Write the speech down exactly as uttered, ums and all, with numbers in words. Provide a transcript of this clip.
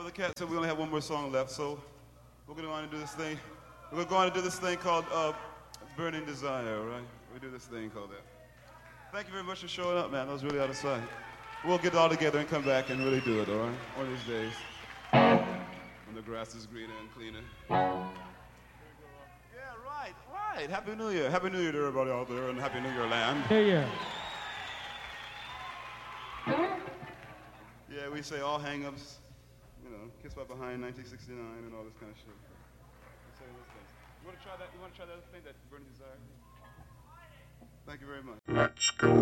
the cat said we only have one more song left, so we're going to go on and do this thing. We're going to do this thing called uh, Burning Desire, right? We do this thing called that. Thank you very much for showing up, man. That was really out of sight. We'll get it all together and come back and really do it, all right? One of these days. When the grass is greener and cleaner. Yeah, right, right. Happy New Year. Happy New Year to everybody out there, and Happy New Year, land. New Year. Yeah, we say all hang-ups, you know, Kiss by Behind, nineteen sixty-nine, and all this kind of shit. We say those things. You want to try that? You want to try that other thing, that Burning Desire? Thank you very much. Let's go.